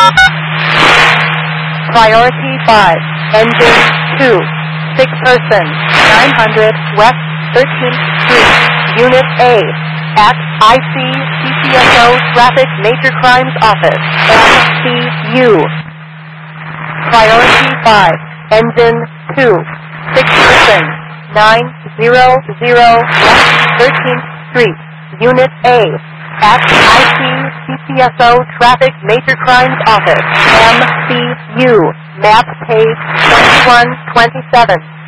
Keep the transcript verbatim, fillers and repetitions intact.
Priority five, engine two, six person, nine hundred West thirteenth Street, Unit A, at I C C P S O Traffic Major Crimes Office, M C U. Priority five, engine two, six person, nine hundred West thirteenth Street, Unit A, at I C C P S O Traffic Major Crimes Office, M C U, map page twenty-one twenty-seven.